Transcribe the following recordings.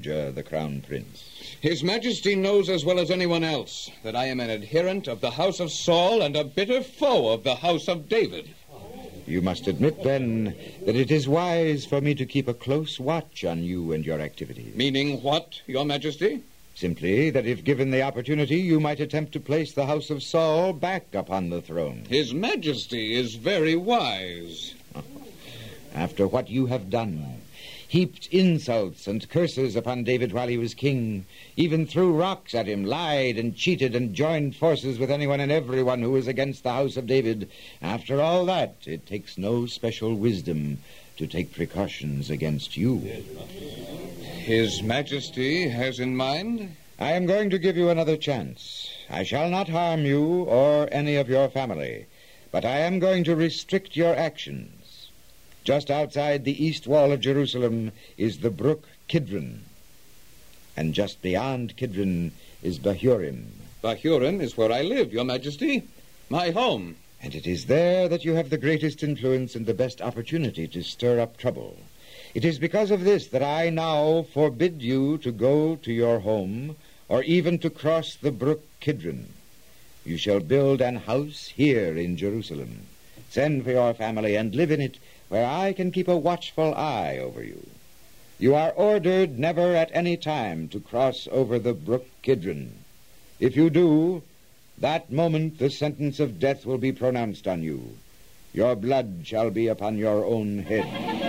the Crown Prince. His Majesty knows as well as anyone else that I am an adherent of the House of Saul and a bitter foe of the House of David. You must admit, then, that it is wise for me to keep a close watch on you and your activities. Meaning what, Your Majesty? Simply that if given the opportunity, you might attempt to place the House of Saul back upon the throne. His Majesty is very wise. After what you have done, heaped insults and curses upon David while he was king, even threw rocks at him, lied and cheated, and joined forces with anyone and everyone who was against the house of David. After all that, it takes no special wisdom to take precautions against you. His Majesty has in mind? I am going to give you another chance. I shall not harm you or any of your family, but I am going to restrict your actions. Just outside the east wall of Jerusalem is the brook Kidron. And just beyond Kidron is Bahurim. Bahurim is where I live, Your Majesty. My home. And it is there that you have the greatest influence and the best opportunity to stir up trouble. It is because of this that I now forbid you to go to your home or even to cross the brook Kidron. You shall build an house here in Jerusalem. Send for your family and live in it, where I can keep a watchful eye over you. You are ordered never at any time to cross over the brook Kidron. If you do, that moment the sentence of death will be pronounced on you. Your blood shall be upon your own head.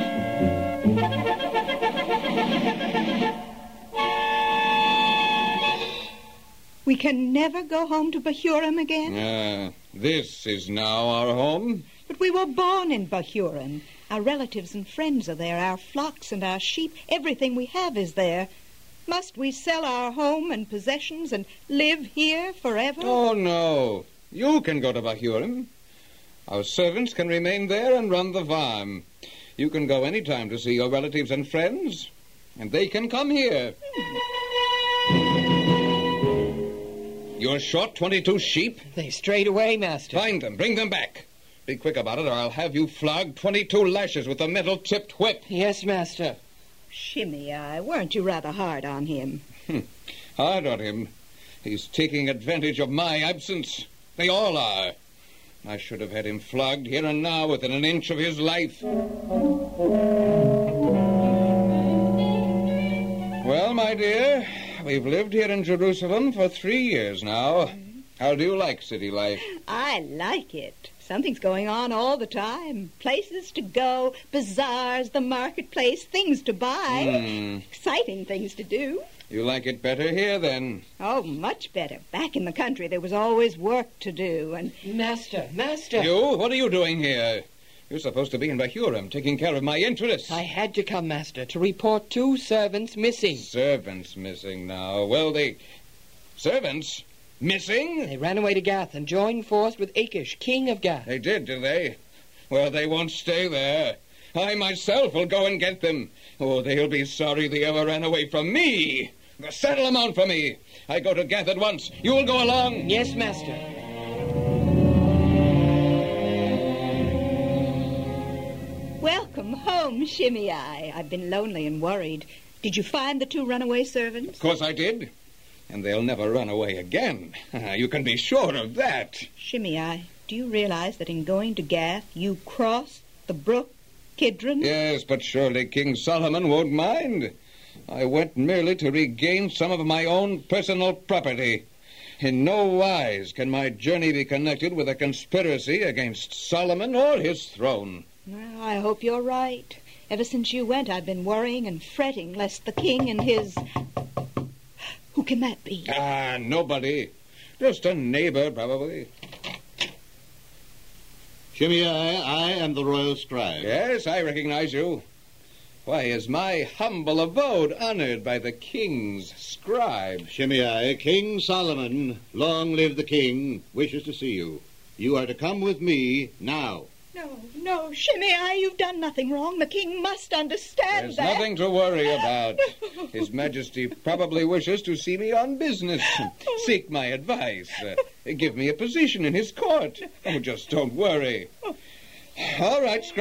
We can never go home to Bahurim again? This is now our home. But we were born in Bahurim. Our relatives and friends are there. Our flocks and our sheep, everything we have is there. Must we sell our home and possessions and live here forever? Oh, no. You can go to Bahurim. Our servants can remain there and run the farm. You can go any time to see your relatives and friends, and they can come here. You're short 22 sheep? They strayed away, Master. Find them. Bring them back. Be quick about it, or I'll have you flogged 22 lashes with a metal-tipped whip. Yes, Master. Shimei, weren't you rather hard on him? Hard on him? He's taking advantage of my absence. They all are. I should have had him flogged here and now within an inch of his life. Well, my dear, we've lived here in Jerusalem for 3 years now. How do you like city life? I like it. Something's going on all the time. Places to go, bazaars, the marketplace, things to buy. Exciting things to do. You like it better here, then? Oh, much better. Back in the country, there was always work to do, and... Master! You? What are you doing here? You're supposed to be in Bahurim, taking care of my interests. I had to come, Master, to report 2 servants missing. Servants missing now. Well, servants? Missing? They ran away to Gath and joined force with Achish, king of Gath. They did they? Well, they won't stay there. I myself will go and get them. Oh, they'll be sorry they ever ran away from me. Settle them on for me. I go to Gath at once. You will go along? Yes, Master. Welcome home, Shimei. I've been lonely and worried. Did you find the 2 runaway servants? Of course I did. And they'll never run away again. You can be sure of that. Shimei, do you realize that in going to Gath, you crossed the brook Kidron? Yes, but surely King Solomon won't mind. I went merely to regain some of my own personal property. In no wise can my journey be connected with a conspiracy against Solomon or his throne. Well, I hope you're right. Ever since you went, I've been worrying and fretting lest the king and his... Who can that be? Nobody. Just a neighbor, probably. Shimei, I am the royal scribe. Yes, I recognize you. Why, is my humble abode honored by the king's scribe? Shimei, King Solomon, long live the king, wishes to see you. You are to come with me now. No, Shimei, you've done nothing wrong. The king must understand There's that. nothing to worry about. His Majesty probably wishes to see me on business. Seek my advice. Give me a position in his court. Oh, just don't worry. All right, scribe.